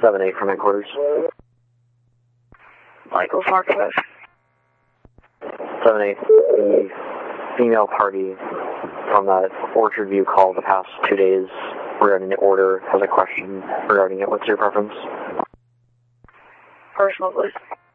7-8 from headquarters. Michael Marcos. 7-8, the female party from that Orchard View call the past 2 days regarding the order has a question regarding it. What's your preference? Personal, please.